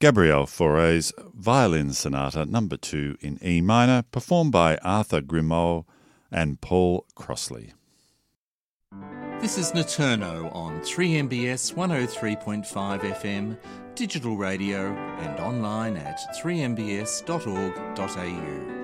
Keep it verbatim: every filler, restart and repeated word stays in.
Gabriel Fauré's Violin Sonata number two in E minor, performed by Arthur Grimaud and Paul Crossley. This is Naturno on three M B S one oh three point five F M, digital radio and online at three m b s dot org dot a u.